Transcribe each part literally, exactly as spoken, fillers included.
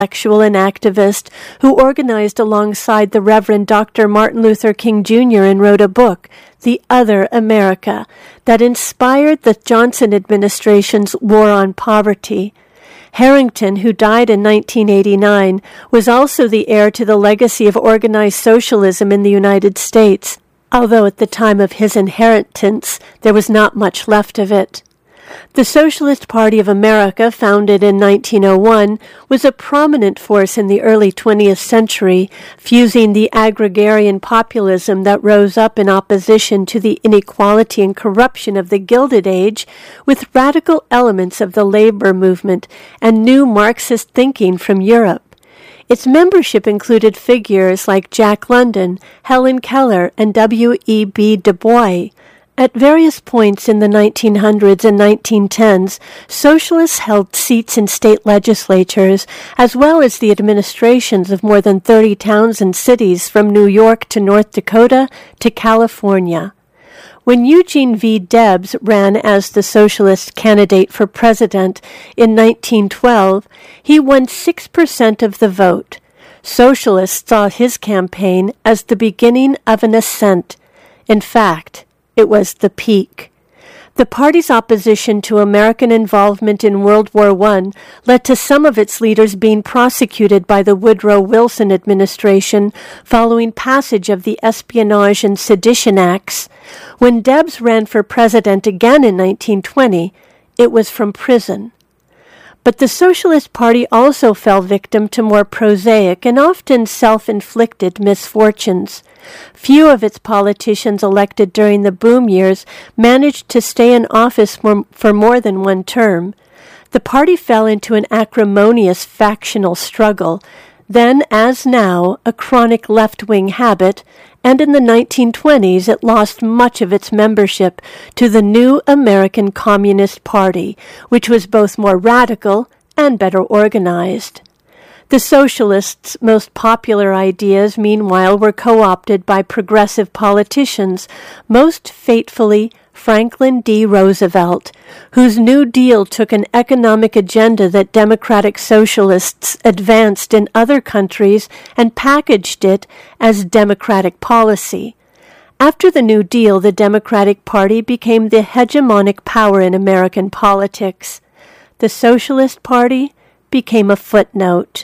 intellectual and activist who organized alongside the Reverend Doctor Martin Luther King Junior and wrote a book, The Other America, that inspired the Johnson administration's war on poverty. Harrington, who died in nineteen eighty-nine, was also the heir to the legacy of organized socialism in the United States, although at the time of his inheritance there was not much left of it. The Socialist Party of America, founded in nineteen oh one, was a prominent force in the early twentieth century, fusing the agrarian populism that rose up in opposition to the inequality and corruption of the Gilded Age with radical elements of the labor movement and new Marxist thinking from Europe. Its membership included figures like Jack London, Helen Keller, and W E B Du Bois. At various points in the nineteen hundreds and nineteen tens, socialists held seats in state legislatures, as well as the administrations of more than thirty towns and cities from New York to North Dakota to California. When Eugene V. Debs ran as the socialist candidate for president in nineteen twelve, he won six percent of the vote. Socialists saw his campaign as the beginning of an ascent. In fact, it was the peak. The party's opposition to American involvement in World War One led to some of its leaders being prosecuted by the Woodrow Wilson administration following passage of the Espionage and Sedition Acts. When Debs ran for president again in nineteen twenty, it was from prison. But the Socialist Party also fell victim to more prosaic and often self-inflicted misfortunes. Few of its politicians elected during the boom years managed to stay in office for, for more than one term. The party fell into an acrimonious factional struggle, then, as now, a chronic left-wing habit, and in the nineteen twenties it lost much of its membership to the new American Communist Party, which was both more radical and better organized. The socialists' most popular ideas, meanwhile, were co-opted by progressive politicians, most fatefully Franklin D. Roosevelt, whose New Deal took an economic agenda that democratic socialists advanced in other countries and packaged it as democratic policy. After the New Deal, the Democratic Party became the hegemonic power in American politics. The Socialist Party became a footnote.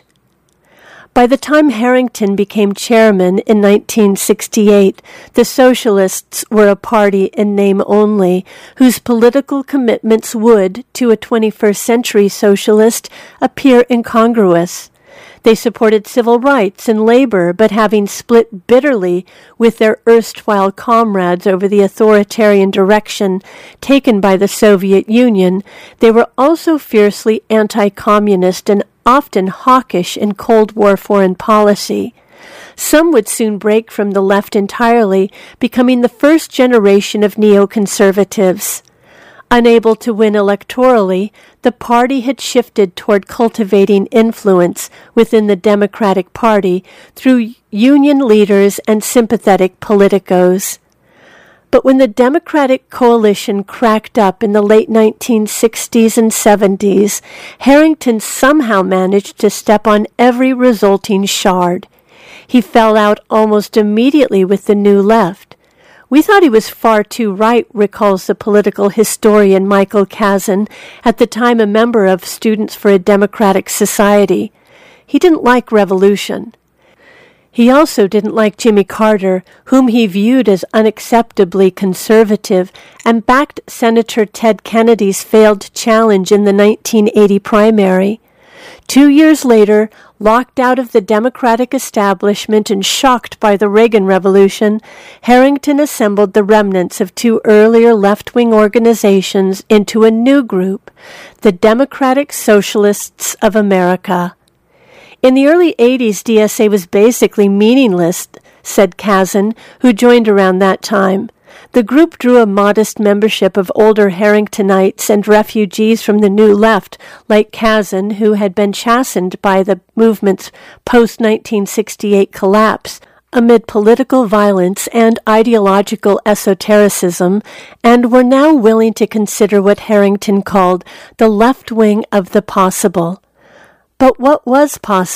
By the time Harrington became chairman in nineteen sixty-eight, the Socialists were a party in name only, whose political commitments would, to a twenty-first century socialist, appear incongruous. They supported civil rights and labor, but having split bitterly with their erstwhile comrades over the authoritarian direction taken by the Soviet Union, they were also fiercely anti-communist and often hawkish in Cold War foreign policy. Some would soon break from the left entirely, becoming the first generation of neoconservatives. Unable to win electorally, the party had shifted toward cultivating influence within the Democratic Party through union leaders and sympathetic politicos. But when the Democratic coalition cracked up in the late nineteen sixties and seventies, Harrington somehow managed to step on every resulting shard. He fell out almost immediately with the New Left. We thought he was far too right, recalls the political historian Michael Kazin, at the time a member of Students for a Democratic Society. He didn't like revolution. He also didn't like Jimmy Carter, whom he viewed as unacceptably conservative, and backed Senator Ted Kennedy's failed challenge in the nineteen eighty primary. Two years later, locked out of the Democratic establishment and shocked by the Reagan Revolution, Harrington assembled the remnants of two earlier left-wing organizations into a new group, the Democratic Socialists of America. In the early eighties, D S A was basically meaningless, said Kazin, who joined around that time. The group drew a modest membership of older Harringtonites and refugees from the New Left, like Kazin, who had been chastened by the movement's post-nineteen sixty-eight collapse amid political violence and ideological esotericism, and were now willing to consider what Harrington called the left wing of the possible. But what was possible?